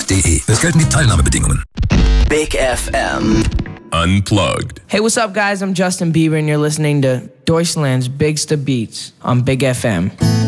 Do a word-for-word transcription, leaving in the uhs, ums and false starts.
punkt de. Es gelten die Teilnahmebedingungen. Big F M. Unplugged. Hey, what's up, guys? I'm Justin Bieber, and you're listening to Deutschland's Bigsta Beats on Big F M.